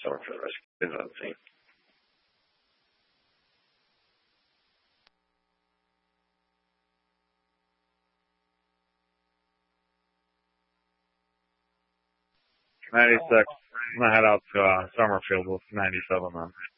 Summerfield Rescue on the team. '96. I'm gonna head out to Summerfield with '97 then.